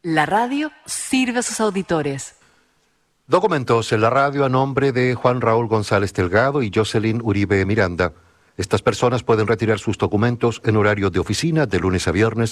La radio sirve a sus auditores. Documentos en la radio a nombre de Juan Raúl González Delgado y Jocelyn Uribe Miranda. Estas personas pueden retirar sus documentos en horario de oficina de lunes a viernes